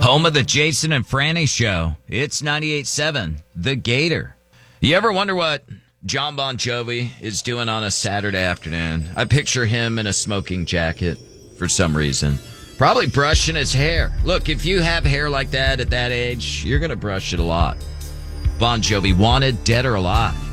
Home of the Jason and Franny Show. It's 98.7, The Gator. You ever wonder what John Bon Jovi is doing on a Saturday afternoon? I picture him in a smoking jacket for some reason. Probably brushing his hair. Look, if you have hair like that at that age, you're going to brush it a lot. Bon Jovi, wanted, dead or alive.